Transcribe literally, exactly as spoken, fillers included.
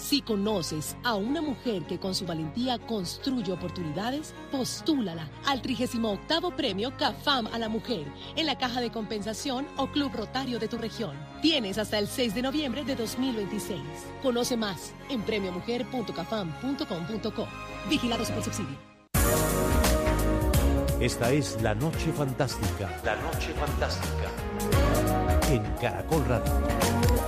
Si conoces a una mujer que con su valentía construye oportunidades, postúlala al trigésimo octavo Premio CAFAM a la Mujer en la Caja de Compensación o Club Rotario de tu región. Tienes hasta el seis de noviembre de dos mil veintiséis. Conoce más en premio mujer punto cafam punto com punto co. Vigilado Supersubsidio. Esta es La Noche Fantástica. La Noche Fantástica. En Caracol Radio.